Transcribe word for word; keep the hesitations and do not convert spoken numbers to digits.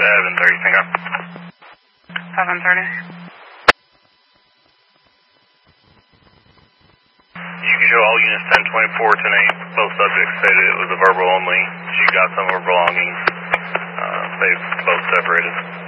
seven thirty, pick up. seven thirty. You can show all units ten twenty-four tonight. Both subjects stated it was a verbal only. She got some of her belongings. Uh, they've both separated.